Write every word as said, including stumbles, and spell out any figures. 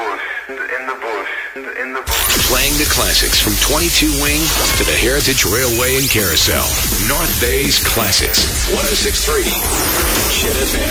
bush, in the bush, in the bush. Playing the classics from twenty-two Wing to the Heritage Railway and Carousel. North Bay's Classics. one oh six point three Kid F M.